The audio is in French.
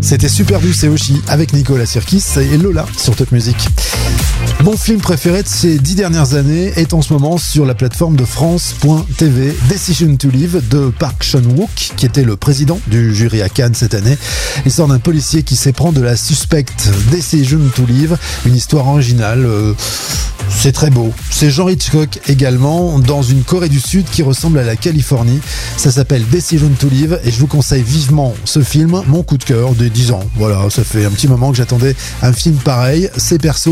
C'était Superbus et Oshi avec Nicolas Sirkis et Lola sur Top Music. Mon film préféré de ces 10 dernières années est en ce moment sur la plateforme de France.tv, Decision to Live de Park Chan-wook, qui était le président du jury à Cannes cette année. L'histoire d'un policier qui s'éprend de la suspecte Decision to Live, une histoire originale. C'est très beau. C'est Jean Hitchcock également, dans une Corée du Sud qui ressemble à la Californie. Ça s'appelle Decision to Live et je vous conseille vivement ce film, mon coup de cœur des 10 ans. Voilà, ça fait un petit moment que j'attendais un film pareil. C'est perso.